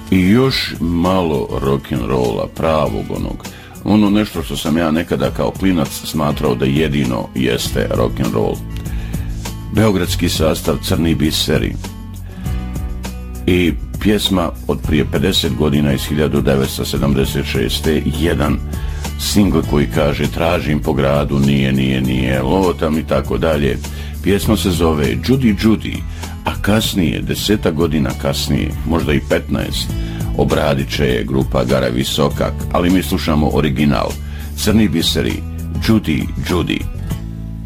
I još malo rock'n'rolla, pravog ono nešto što sam ja nekada kao klinac smatrao da jedino jeste rock'n'roll. Beogradski sastav Crni biseri i pjesma od prije 50 godina iz 1976. jedan singl koji kaže tražim po gradu, nije, lotam i tako dalje. Pjesma se zove Judy Judy, a kasnije, 10 godina kasnije, možda i 15, obradit će je grupa Gara Visokak, ali mi slušamo original. Crni biseri, Judy Judy.